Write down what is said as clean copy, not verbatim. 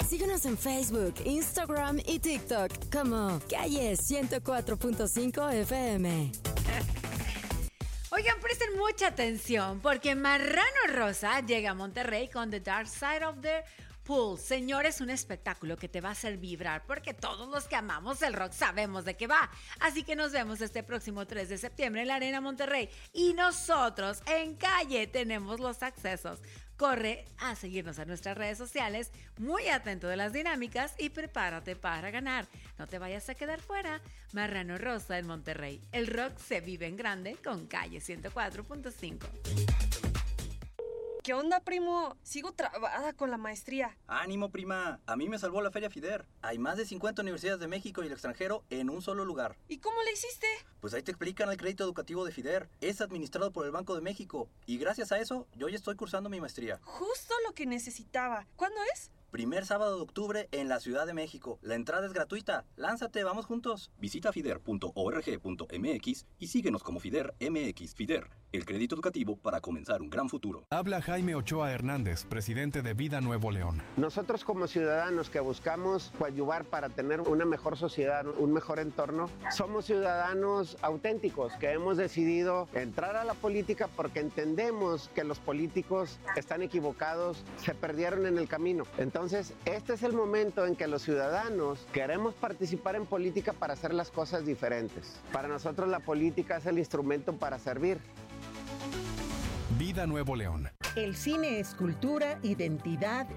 Síguenos en Facebook, Instagram y TikTok como Calle 104.5 FM. Oigan, presten mucha atención porque Marrano Rosa llega a Monterrey con The Dark Side of the Pool. Señores, un espectáculo que te va a hacer vibrar porque todos los que amamos el rock sabemos de qué va. Así que nos vemos este próximo 3 de septiembre en la Arena Monterrey. Y nosotros en Calle tenemos los accesos. Corre a seguirnos a nuestras redes sociales, muy atento de las dinámicas y prepárate para ganar. No te vayas a quedar fuera. Marrano Rosa en Monterrey. El rock se vive en grande con Calle 104.5. ¿Qué onda, primo? Sigo trabada con la maestría. ¡Ánimo, prima! A mí me salvó la Feria FIDER. Hay más de 50 universidades de México y el extranjero en un solo lugar. ¿Y cómo le hiciste? Pues ahí te explican el crédito educativo de FIDER. Es administrado por el Banco de México. Y gracias a eso, yo ya estoy cursando mi maestría. Justo lo que necesitaba. ¿Cuándo es? Primer sábado de octubre en la Ciudad de México. La entrada es gratuita. Lánzate, vamos juntos. Visita fider.org.mx y síguenos como FIDER MX. FIDER, el crédito educativo para comenzar un gran futuro. Habla Jaime Ochoa Hernández, presidente de Vida Nuevo León. Nosotros como ciudadanos que buscamos coadyuvar para tener una mejor sociedad, un mejor entorno, somos ciudadanos auténticos que hemos decidido entrar a la política porque entendemos que los políticos están equivocados, se perdieron en el camino. Entonces, este es el momento en que los ciudadanos queremos participar en política para hacer las cosas diferentes. Para nosotros la política es el instrumento para servir. Vida Nuevo León. El cine es cultura, identidad